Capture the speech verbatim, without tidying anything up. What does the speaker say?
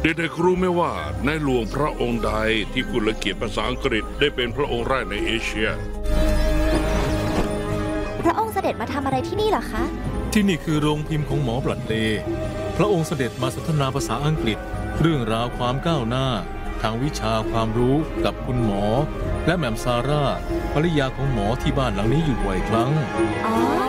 เด็กๆรู้ไหมว่าในหลวงพระองค์ใดที่คุณละเกียดภาษาอังกฤษได้เป็นพระองค์แรกในเอเชียพระองค์เสด็จมาทำอะไรที่นี่เหรอคะที่นี่คือโรงพิมพ์ของหมอบลัดเลย์พระองค์เสด็จมาสนทนาภาษาอังกฤษเรื่องราวความก้าวหน้าทางวิชาความรู้กับคุณหมอและแหม่มซาร่าภรรยาของหมอที่บ้านหลังนี้อยู่บ่อยครั้งอ๋อ